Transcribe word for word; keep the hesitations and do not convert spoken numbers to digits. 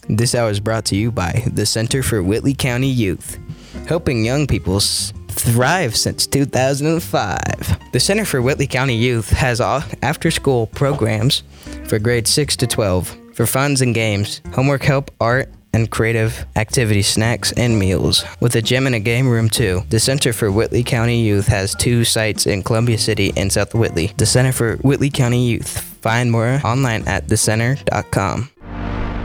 This hour is brought to you by the Center for Whitley County Youth, helping young people s- thrive since two thousand five. The Center for Whitley County Youth has after-school programs for grades six to twelve for funs and games, homework help, art, and creative activities, snacks, and meals. With a gym and a game room too. The Center for Whitley County Youth has two sites in Columbia City and South Whitley. The Center for Whitley County Youth. Find more online at the center dot com.